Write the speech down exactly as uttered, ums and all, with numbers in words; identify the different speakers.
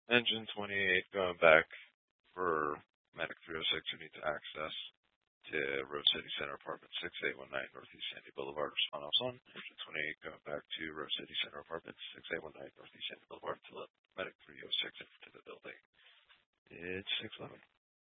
Speaker 1: Engine twenty-eight going back for Medic three oh six who need to access to Rose City Center Apartment six eight one nine Northeast Sandy Boulevard. Respond else on. Engine twenty-eight going back to Rose City Center Apartment six eight one nine Northeast Sandy Boulevard to let Medic three oh six into the building. It's six eleven.